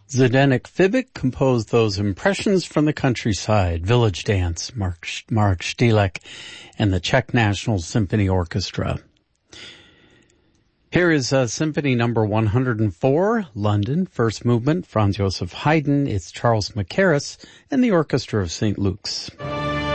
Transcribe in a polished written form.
Zdeněk Fibic composed those impressions from the countryside, Village Dance, Mark Štílek, and the Czech National Symphony Orchestra. Here is Symphony number 104, London, first movement, Franz Joseph Haydn. It's Charles Mackerras and the Orchestra of St. Luke's.